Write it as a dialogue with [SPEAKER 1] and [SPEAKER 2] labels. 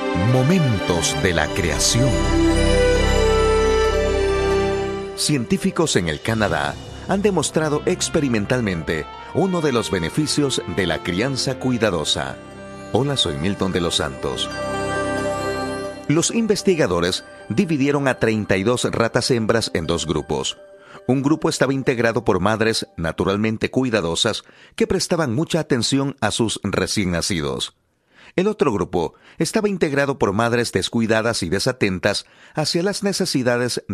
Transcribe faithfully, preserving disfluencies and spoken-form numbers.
[SPEAKER 1] Momentos de la creación. Científicos en el Canadá han demostrado experimentalmente uno de los beneficios de la crianza cuidadosa. Hola, soy Milton de los Santos. Los investigadores dividieron a treinta y dos ratas hembras en dos grupos. Un grupo estaba integrado por madres naturalmente cuidadosas que prestaban mucha atención a sus recién nacidos. El otro grupo estaba integrado por madres descuidadas y desatentas hacia las necesidades